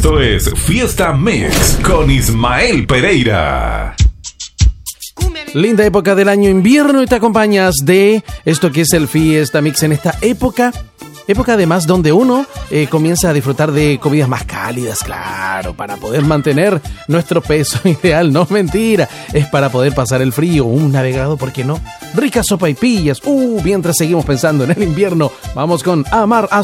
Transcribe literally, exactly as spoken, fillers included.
Esto es Fiesta Mix con Ismael Pereira. Linda época del año, invierno, y te acompañas de esto que es el Fiesta Mix en esta época. Época además donde uno eh, comienza a disfrutar de comidas más cálidas, claro, para poder mantener nuestro peso ideal. No, mentira, es para poder pasar el frío, un navegado, ¿por qué no? Ricas sopaipillas, uh, mientras seguimos pensando en el invierno, vamos con Amar a